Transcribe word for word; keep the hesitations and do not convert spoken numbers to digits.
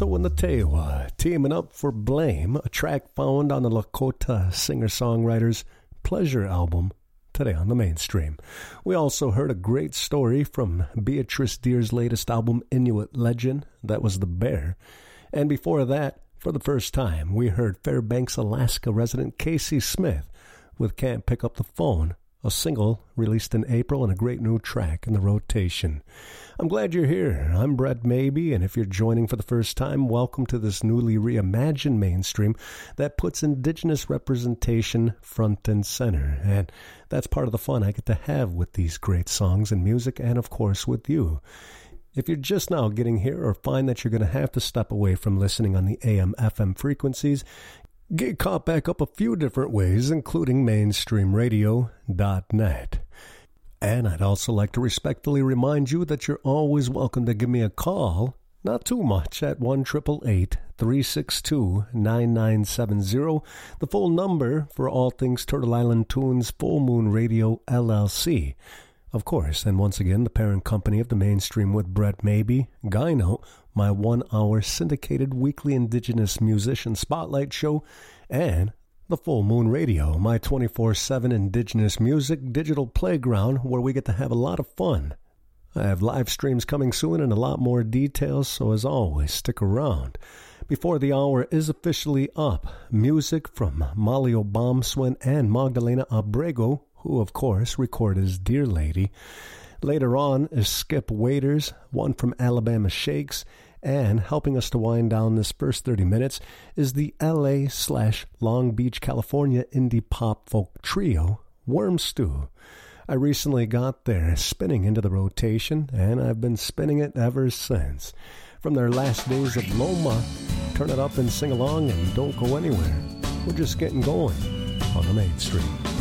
Alto and the Tewa teaming up for Blame, a track found on the Lakota singer-songwriter's Pleasure album, today on the Mainstream. We also heard a great story from Beatrice Deer's latest album, Inuit Legend, that was The Bear. And before that, for the first time, we heard Fairbanks, Alaska resident Casey Smith with Can't Pick Up the Phone, a single released in April and a great new track in the rotation. I'm glad you're here. I'm Brett Maybe, and if you're joining for the first time, welcome to this newly reimagined Mainstream that puts Indigenous representation front and center. And that's part of the fun I get to have with these great songs and music, and of course with you. If you're just now getting here or find that you're going to have to step away from listening on the A M F M frequencies, get caught back up a few different ways, including mainstream radio dot net. And I'd also like to respectfully remind you that you're always welcome to give me a call, not too much, at one eight eight eight, three six two, nine nine seven zero, the full number for all things Turtle Island Tunes Full Moon Radio, L L C. Of course, and once again, the parent company of the Mainstream with Brett Maybe, Gyno, my one-hour syndicated weekly Indigenous musician spotlight show, and the Full Moon Radio, my twenty-four seven Indigenous music digital playground where we get to have a lot of fun. I have live streams coming soon and a lot more details, so as always, stick around. Before the hour is officially up, music from Molly Obamswin and Magdalena Abrego, who, of course, recorded as Dear Lady. Later on is Skip Waiters, one from Alabama Shakes, and helping us to wind down this first thirty minutes is the L A slash Long Beach, California indie pop folk trio, Worm Stew. I recently got their Spinning into the rotation, and I've been spinning it ever since. From their last days of Loma, turn it up and sing along and don't go anywhere. We're just getting going on the Mainstream.